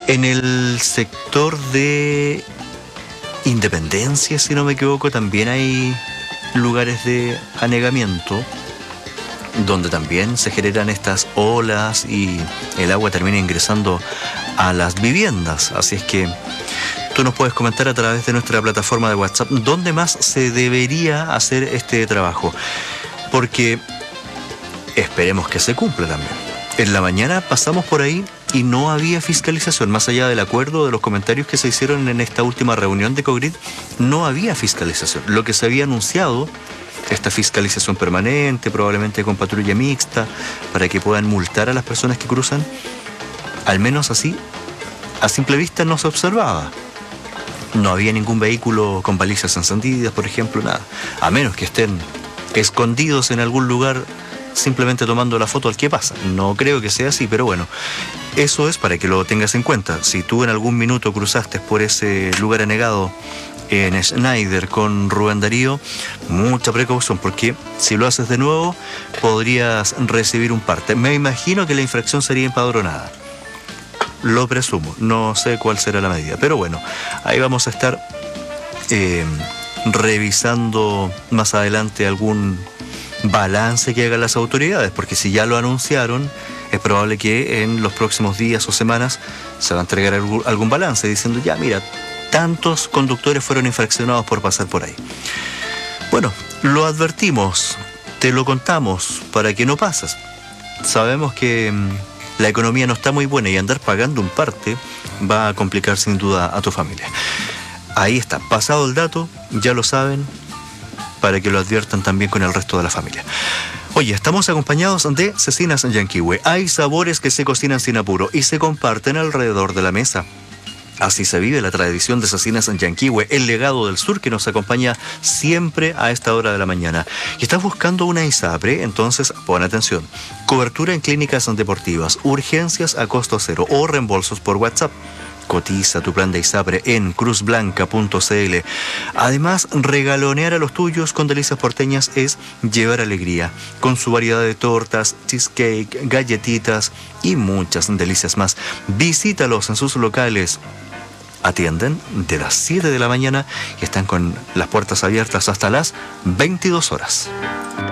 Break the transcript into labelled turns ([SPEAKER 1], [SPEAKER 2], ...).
[SPEAKER 1] En el sector de Independencia, si no me equivoco, también hay lugares de anegamiento donde también se generan estas olas y el agua termina ingresando a las viviendas. Así es que tú nos puedes comentar a través de nuestra plataforma de WhatsApp dónde más se debería hacer este trabajo, porque esperemos que se cumpla también. En la mañana pasamos por ahí y no había fiscalización, más allá del acuerdo, de los comentarios que se hicieron en esta última reunión de Cogrid, no había fiscalización. Lo que se había anunciado, esta fiscalización permanente, probablemente con patrulla mixta, para que puedan multar a las personas que cruzan, al menos así, a simple vista no se observaba. No había ningún vehículo con balizas encendidas, por ejemplo, nada. A menos que estén escondidos en algún lugar simplemente tomando la foto al que pasa. No creo que sea así, pero bueno, eso es para que lo tengas en cuenta. Si tú en algún minuto cruzaste por ese lugar anegado en Schneider con Rubén Darío, mucha precaución, porque si lo haces de nuevo podrías recibir un parte. Me imagino que la infracción sería empadronada. Lo presumo, no sé cuál será la medida, pero bueno, ahí vamos a estar revisando más adelante algún balance que hagan las autoridades, porque si ya lo anunciaron, es probable que en los próximos días o semanas se va a entregar algún balance diciendo, ya mira, tantos conductores fueron infraccionados por pasar por ahí. Bueno, lo advertimos, te lo contamos para que no pases. Sabemos que la economía no está muy buena y andar pagando un parte va a complicar sin duda a tu familia. Ahí está, pasado el dato, ya lo saben, para que lo adviertan también con el resto de la familia. Oye, estamos acompañados de Cecinas Yanquihue. Hay sabores que se cocinan sin apuro y se comparten alrededor de la mesa. Así se vive la tradición de Cecinas Yanquihue, el legado del sur que nos acompaña siempre a esta hora de la mañana. Y estás buscando una ISAPRE, entonces pon atención. Cobertura en clínicas deportivas, urgencias a costo cero o reembolsos por WhatsApp. Cotiza tu plan de ISAPRE en cruzblanca.cl. Además, regalonear a los tuyos con delicias porteñas es llevar alegría, con su variedad de tortas, cheesecake, galletitas y muchas delicias más. Visítalos en sus locales. Atienden de las 7 de la mañana y están con las puertas abiertas hasta las 22 horas.